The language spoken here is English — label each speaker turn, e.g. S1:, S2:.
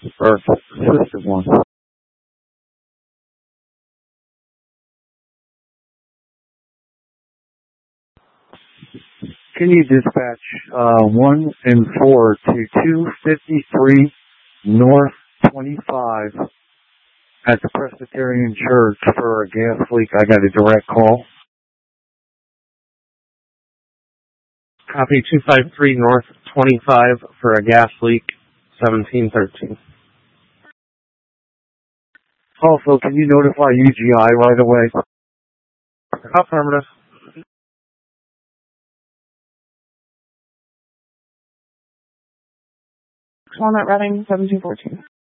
S1: or assisted one. Can you dispatch 1 and 4 to 253 North 25 at the Presbyterian Church for a gas leak? I got a direct call.
S2: Copy 253 North 25 for a gas leak, 1713.
S1: Also, can you notify UGI right away?
S2: Affirmative.
S3: Walnut Redding, 1714.